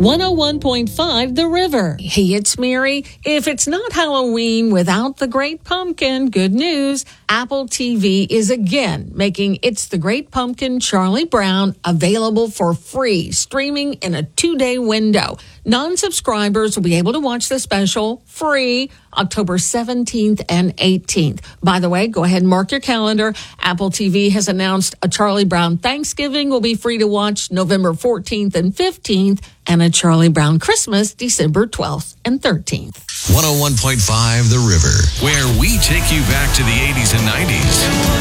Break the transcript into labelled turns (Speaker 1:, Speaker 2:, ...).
Speaker 1: 101.5 The River. Hey, it's Mary. If it's not Halloween without the Great Pumpkin, good news. Apple TV is again making It's the Great Pumpkin Charlie Brown available for free, streaming in a 2-day window. Non-subscribers will be able to watch the special free October 17th and 18th. By the way, go ahead and mark your calendar. Apple TV has announced a Charlie Brown Thanksgiving will be free to watch November 14th and 15th, and a Charlie Brown Christmas December 12th and 13th.
Speaker 2: 101.5 The River, where we take you back to the 80s and 90s.